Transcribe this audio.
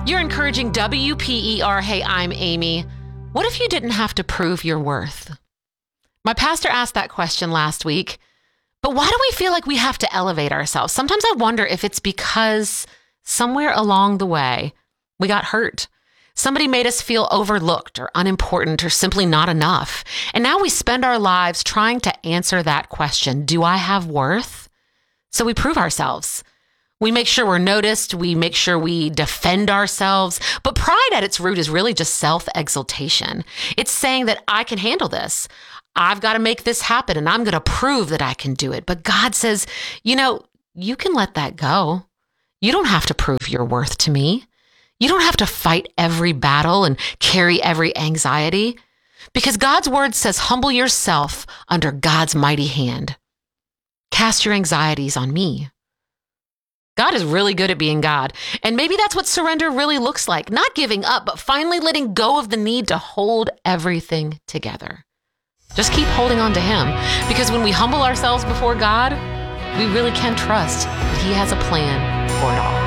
You're encouraging WPER. Hey, I'm Amy. What if you didn't have to prove your worth? My pastor asked that question last week, but why do we feel like we have to elevate ourselves? Sometimes I wonder if it's because somewhere along the way, we got hurt. Somebody made us feel overlooked or unimportant or simply not enough. And now we spend our lives trying to answer that question. Do I have worth? So we prove ourselves. We make sure we're noticed. We make sure we defend ourselves. But pride at its root is really just self-exaltation. It's saying that I can handle this. I've got to make this happen and I'm going to prove that I can do it. But God says, you can let that go. You don't have to prove your worth to me. You don't have to fight every battle and carry every anxiety, because God's word says, humble yourself under God's mighty hand. Cast your anxieties on me. God is really good at being God. And maybe that's what surrender really looks like. Not giving up, but finally letting go of the need to hold everything together. Just keep holding on to him, because when we humble ourselves before God, we really can trust that he has a plan for it all.